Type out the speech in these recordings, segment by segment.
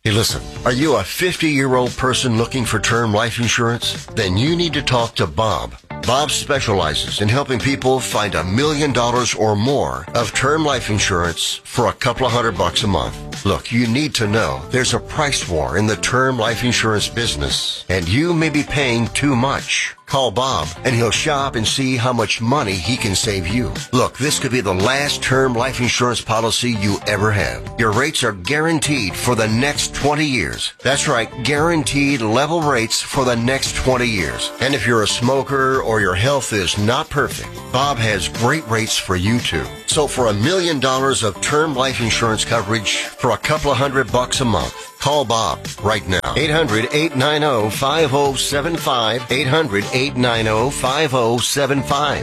Hey, listen, are you a 50-year-old person looking for term life insurance? Then you need to talk to Bob. Bob specializes in helping people find $1 million or more of term life insurance for a couple of $100 a month. Look, you need to know there's a price war in the term life insurance business, and you may be paying too much. Call Bob, and he'll shop and see how much money he can save you. Look, this could be the last term life insurance policy you ever have. Your rates are guaranteed for the next 20 years. That's right, guaranteed level rates for the next 20 years. And if you're a smoker or your health is not perfect, Bob has great rates for you too. So for $1 million of term life insurance coverage for a couple of $100 a month, call Bob right now. 800-890-5075. 800-890-5075.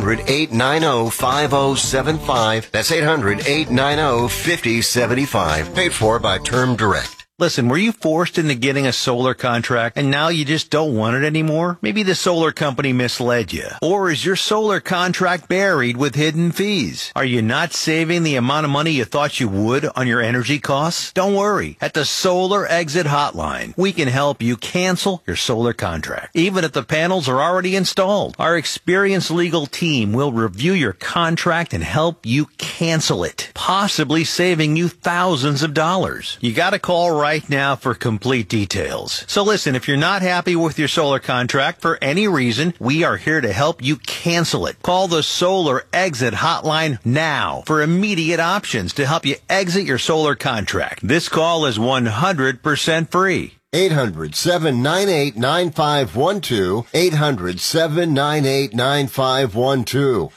800-890-5075. That's 800-890-5075. Paid for by Term Direct. Listen, were you forced into getting a solar contract and now you just don't want it anymore? Maybe the solar company misled you. Or is your solar contract buried with hidden fees? Are you not saving the amount of money you thought you would on your energy costs? Don't worry. At the Solar Exit Hotline, we can help you cancel your solar contract, even if the panels are already installed. Our experienced legal team will review your contract and help you cancel it, possibly saving you thousands of dollars. You gotta call right now for complete details. So listen, if you're not happy with your solar contract for any reason, we are here to help you cancel it. Call the Solar Exit Hotline now for immediate options to help you exit your solar contract. This call is 100% free. 800-798-9512. 800-798-9512.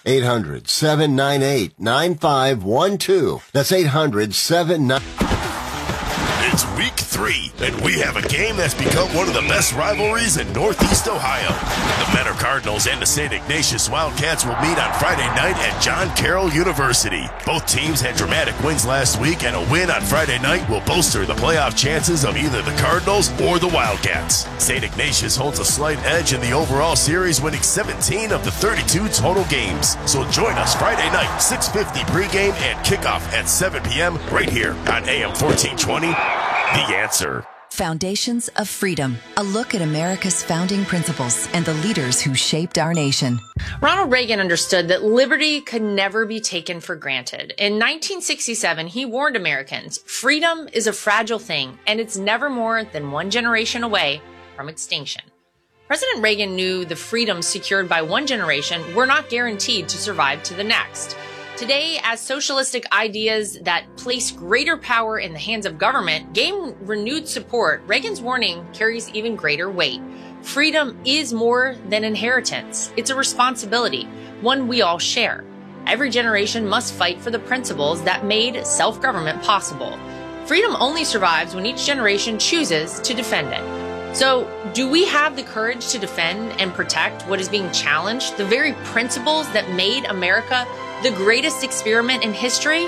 800-798-9512. That's 800-798. It's week 3, and we have a game that's become one of the best rivalries in Northeast Ohio. The Mentor Cardinals and the St. Ignatius Wildcats will meet on Friday night at John Carroll University. Both teams had dramatic wins last week, and a win on Friday night will bolster the playoff chances of either the Cardinals or the Wildcats. St. Ignatius holds a slight edge in the overall series, winning 17 of the 32 total games. So join us Friday night, 6:50 pregame and kickoff at 7 p.m. right here on AM 1420. The Answer. Foundations of Freedom, a look at America's founding principles and the leaders who shaped our nation. Ronald Reagan understood that liberty could never be taken for granted. In 1967, he warned Americans, freedom is a fragile thing, and it's never more than one generation away from extinction. President Reagan knew the freedoms secured by one generation were not guaranteed to survive to the next. Today, as socialistic ideas that place greater power in the hands of government gain renewed support, Reagan's warning carries even greater weight. Freedom is more than inheritance. It's a responsibility, one we all share. Every generation must fight for the principles that made self-government possible. Freedom only survives when each generation chooses to defend it. So, do we have the courage to defend and protect what is being challenged, the very principles that made America the greatest experiment in history?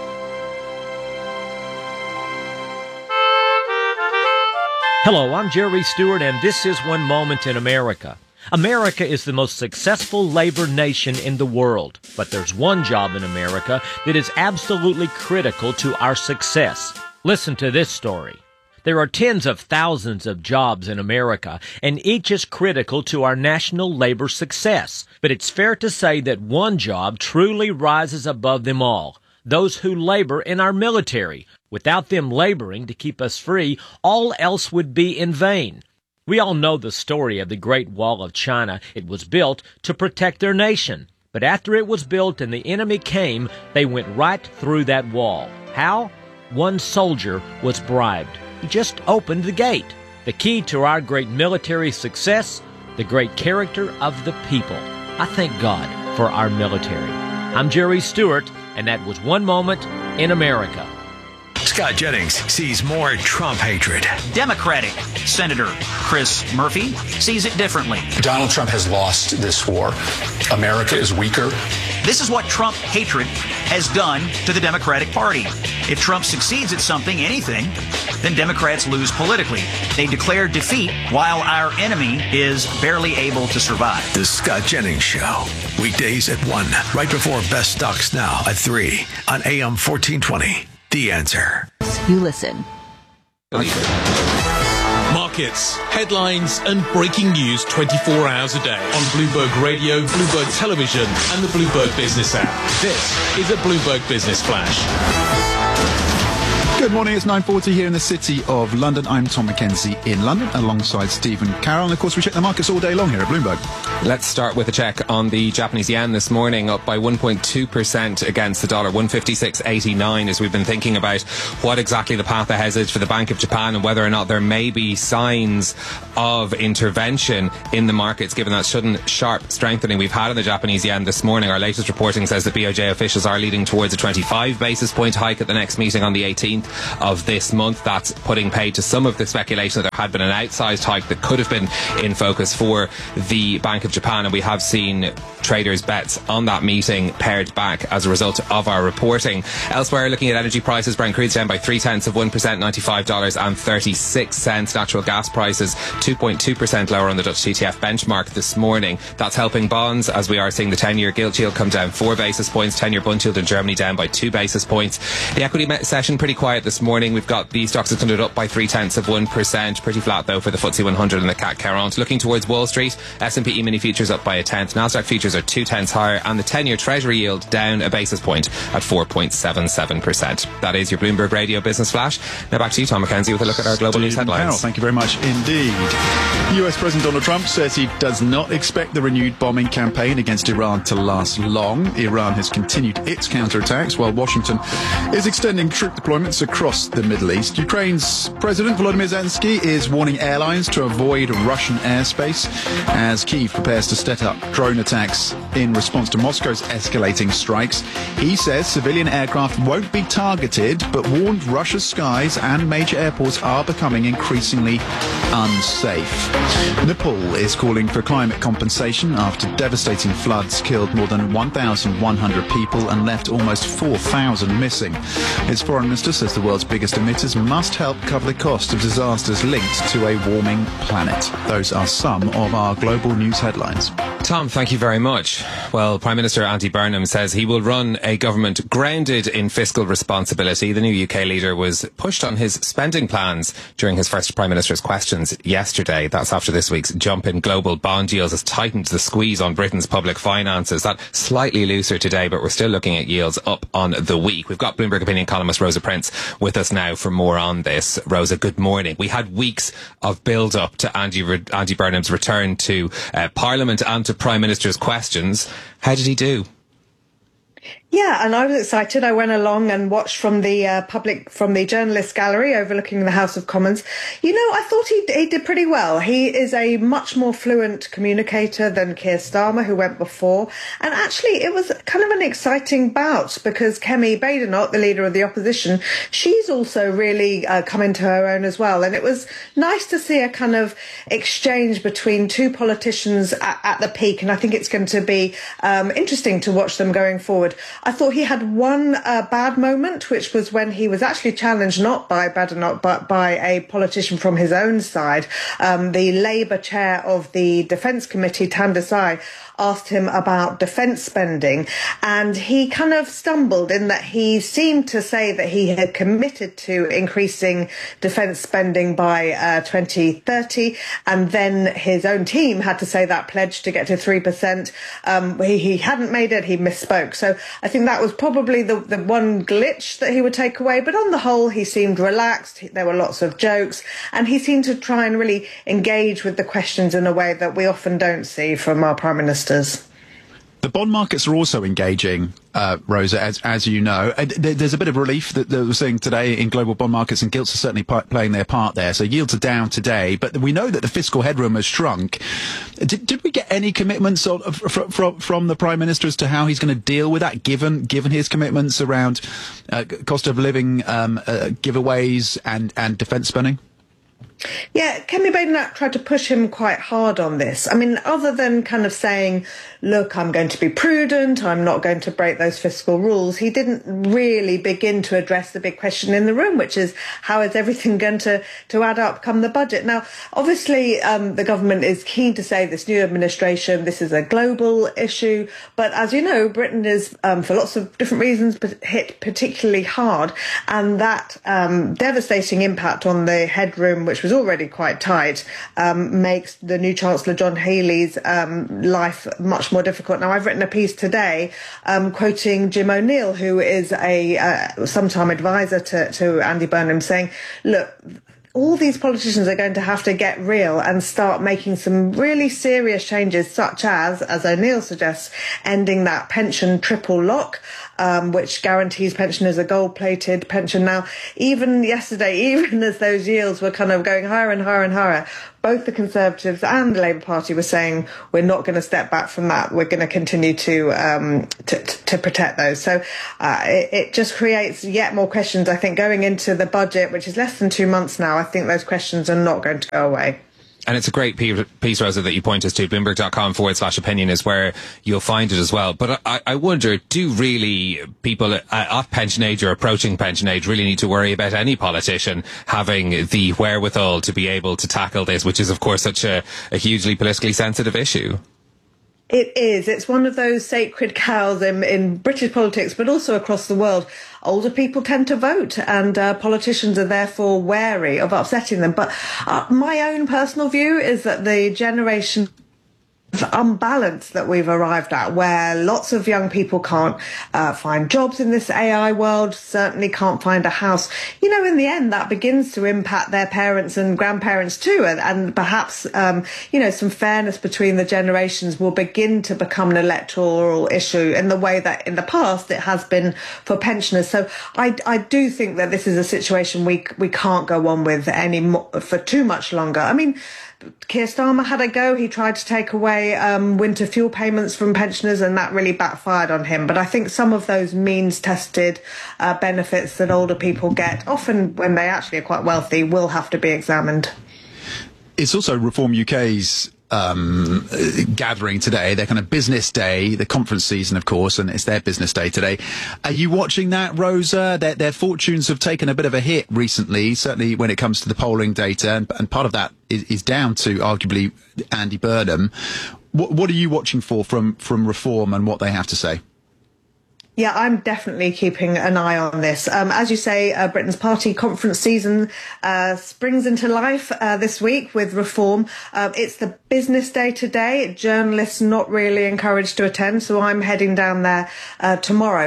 Hello, I'm Jerry Stewart, and this is One Moment in America. America is the most successful labor nation in the world, but there's one job in America that is absolutely critical to our success. Listen to this story. There are tens of thousands of jobs in America, and each is critical to our national labor success. But it's fair to say that one job truly rises above them all: those who labor in our military. Without them laboring to keep us free, all else would be in vain. We all know the story of the Great Wall of China. It was built to protect their nation. But after it was built and the enemy came, they went right through that wall. How? One soldier was bribed. He just opened the gate. The key to our great military success, the great character of the people. I thank God for our military. I'm Jerry Stewart, and that was One Moment in America. Scott Jennings sees more Trump hatred. Democratic Senator Chris Murphy sees it differently. Donald Trump has lost this war. America is weaker. This is what Trump hatred has done to the Democratic Party. If Trump succeeds at something, anything, then Democrats lose politically. They declare defeat while our enemy is barely able to survive. The Scott Jennings Show. Weekdays at 1, right before Best Stocks Now at 3 on AM 1420. The Answer. You listen. Believe it. Markets, headlines and breaking news 24 hours a day on Bloomberg Radio, Bloomberg Television and the Bloomberg Business app. This is a Bloomberg Business Flash. Good morning, it's 9:40 here in the City of London. I'm Tom Mackenzie in London alongside Stephen Carroll. And of course we check the markets all day long here at Bloomberg. Let's start with a check on the Japanese yen this morning, up by 1.2% against the dollar, 156.89, as we've been thinking about what exactly the path ahead is for the Bank of Japan and whether or not there may be signs of intervention in the markets given that sudden sharp strengthening we've had in the Japanese yen this morning. Our latest reporting says that BOJ officials are leading towards a 25 basis point hike at the next meeting on the 18th of this month. That's putting paid to some of the speculation that there had been an outsized hike that could have been in focus for the Bank of Japan, and we have seen traders' bets on that meeting pared back as a result of our reporting. Elsewhere, looking at energy prices, Brent crude's down by 0.3%, $95.36. Natural gas prices 2.2% lower on the Dutch TTF benchmark this morning. That's helping bonds, as we are seeing the 10-year gilt yield come down 4 basis points, 10-year bund yield in Germany down by 2 basis points. The equity session pretty quiet this morning. We've got the Stoxx 600 up by 0.3%, pretty flat though for the FTSE 100 and the CAC 40. Looking towards Wall Street, S&P E-mini futures up by 0.1, Nasdaq futures are 0.2 higher, and the 10-year Treasury yield down a basis point at 4.77%. That is your Bloomberg Radio Business Flash. Now back to you, Tom Mackenzie, with a look at our global news headlines. Carroll, thank you very much indeed. US President Donald Trump says he does not expect the renewed bombing campaign against Iran to last long. Iran has continued its counterattacks while Washington is extending troop deployments across the Middle East. Ukraine's President Volodymyr Zelensky is warning airlines to avoid Russian airspace as Kyiv prepares to step up drone attacks in response to Moscow's escalating strikes. He says civilian aircraft won't be targeted, but warned Russia's skies and major airports are becoming increasingly unsafe. Nepal is calling for climate compensation after devastating floods killed more than 1,100 people and left almost 4,000 missing. Its foreign minister says the world's biggest emitters must help cover the cost of disasters linked to a warming planet. Those are some of our global news headlines. Tom, thank you very much. Well, Prime Minister Andy Burnham says he will run a government grounded in fiscal responsibility. The new UK leader was pushed on his spending plans during his first Prime Minister's questions yesterday. That's after this week's jump in global bond yields has tightened the squeeze on Britain's public finances. That slightly looser today, but we're still looking at yields up on the week. We've got Bloomberg opinion columnist Rosa Prince with us now for more on this. Rosa, good morning. We had weeks of build-up to Andy Burnham's return to Parliament and to Prime Minister's questions. How did he do? Yeah, and I was excited. I went along and watched from the journalist gallery overlooking the House of Commons. You know, I thought he did pretty well. He is a much more fluent communicator than Keir Starmer, who went before. And actually, it was kind of an exciting bout because Kemi Badenoch, the leader of the opposition, she's also really come into her own as well. And it was nice to see a kind of exchange between two politicians at the peak. And I think it's going to be interesting to watch them going forward. I thought he had one bad moment, which was when he was actually challenged not by Badenoch, but by a politician from his own side. The Labour chair of the Defence Committee, Tam Desai, asked him about defence spending, and he kind of stumbled in that he seemed to say that he had committed to increasing defence spending by 2030, and then his own team had to say that pledge to get to 3%. He hadn't made it, he misspoke. So I think that was probably the one glitch that he would take away, but on the whole he seemed relaxed, there were lots of jokes, and he seemed to try and really engage with the questions in a way that we often don't see from our Prime Minister. The bond markets are also engaging, Rosa, as you know. There's a bit of relief that we're seeing today in global bond markets, and gilts are certainly playing their part there. So yields are down today, but we know that the fiscal headroom has shrunk. Did we get any commitments from the Prime Minister as to how he's going to deal with that, given his commitments around cost of living giveaways and defence spending? Yeah, Kemi Badenoch tried to push him quite hard on this. I mean, other than kind of saying, look, I'm going to be prudent, I'm not going to break those fiscal rules, he didn't really begin to address the big question in the room, which is how is everything going to add up come the budget? Now, obviously, the government is keen to say this new administration, this is a global issue. But as you know, Britain is, for lots of different reasons, hit particularly hard. And that devastating impact on the headroom, which was already quite tight, makes the new Chancellor John Healey's life much more difficult. Now, I've written a piece today quoting Jim O'Neill, who is a sometime advisor to Andy Burnham, saying, look, all these politicians are going to have to get real and start making some really serious changes, such as O'Neill suggests, ending that pension triple lock, which guarantees pensioners a gold-plated pension. Now, even yesterday, even as those yields were kind of going higher and higher and higher, both the Conservatives and the Labour Party were saying, we're not going to step back from that. We're going to continue to protect those. So it just creates yet more questions, I think, going into the budget, which is less than 2 months now. I think those questions are not going to go away. And it's a great piece, Rosa, that you point us to. Bloomberg.com/opinion is where you'll find it as well. But I wonder, do really people at pension age or approaching pension age really need to worry about any politician having the wherewithal to be able to tackle this, which is, of course, such a hugely politically sensitive issue? It is. It's one of those sacred cows in British politics, but also across the world. Older people tend to vote, and politicians are therefore wary of upsetting them. But my own personal view is that the generation unbalance that we've arrived at, where lots of young people can't find jobs in this AI world, certainly can't find a house. You know, in the end, that begins to impact their parents and grandparents too, and perhaps, some fairness between the generations will begin to become an electoral issue in the way that in the past it has been for pensioners. So I do think that this is a situation we can't go on with for too much longer. I mean, Keir Starmer had a go. He tried to take away winter fuel payments from pensioners, and that really backfired on him. But I think some of those means-tested benefits that older people get, often when they actually are quite wealthy, will have to be examined. It's also Reform UK's gathering today, their kind of business day, the conference season, of course, and it's their business day today. Are you watching that, Rosa? Their fortunes have taken a bit of a hit recently, certainly when it comes to the polling data, and part of that is down to arguably Andy Burnham. What are you watching for from Reform and what they have to say? Yeah, I'm definitely keeping an eye on this. As you say, Britain's party conference season springs into life this week with Reform. It's the business day today. Journalists not really encouraged to attend, so I'm heading down there tomorrow.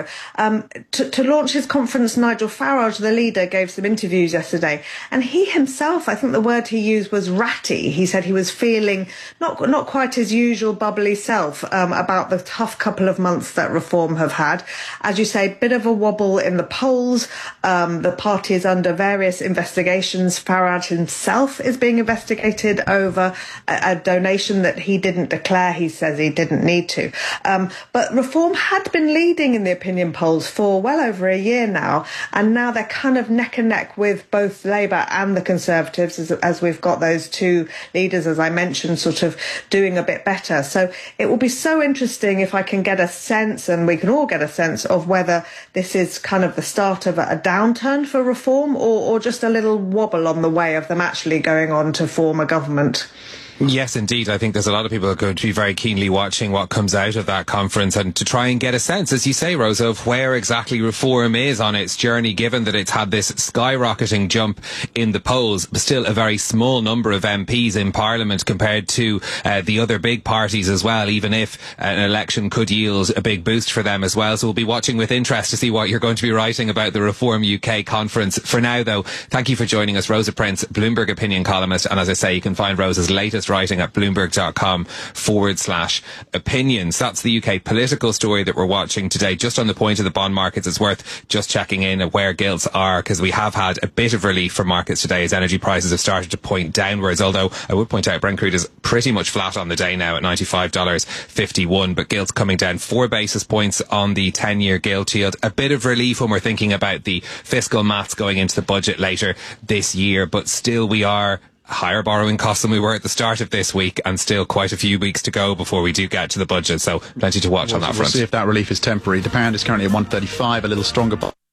To launch his conference, Nigel Farage, the leader, gave some interviews yesterday, and he himself, I think the word he used was ratty. He said he was feeling not quite his usual bubbly self about the tough couple of months that Reform have had. As you say, bit of a wobble in the polls. The party is under various investigations. Farage himself is being investigated over a donation that he didn't declare. He says he didn't need to. But Reform had been leading in the opinion polls for well over a year now, and now they're kind of neck and neck with both Labour and the Conservatives, as we've got those two leaders, as I mentioned, sort of doing a bit better. So it will be so interesting if I can get a sense, and we can all get a sense, of whether this is kind of the start of a downturn for Reform or just a little wobble on the way of them actually going on to form a government. Yes, indeed. I think there's a lot of people who are going to be very keenly watching what comes out of that conference and to try and get a sense, as you say, Rosa, of where exactly Reform is on its journey, given that it's had this skyrocketing jump in the polls, but still a very small number of MPs in Parliament compared to the other big parties as well, even if an election could yield a big boost for them as well. So we'll be watching with interest to see what you're going to be writing about the Reform UK conference. For now, though, thank you for joining us, Rosa Prince, Bloomberg opinion columnist. And as I say, you can find Rosa's latest writing at bloomberg.com/opinions. That's the UK political story that we're watching today. Just on the point of the bond markets, it's worth just checking in at where gilts are, because we have had a bit of relief from markets today as energy prices have started to point downwards. Although I would point out Brent crude is pretty much flat on the day now at $95.51, but gilts coming down 4 basis points on the 10-year gilt yield. A bit of relief when we're thinking about the fiscal maths going into the budget later this year, but still we are higher borrowing costs than we were at the start of this week, and still quite a few weeks to go before we do get to the budget. So plenty to watch on that front. We'll see if that relief is temporary. The pound is currently at 135, a little stronger.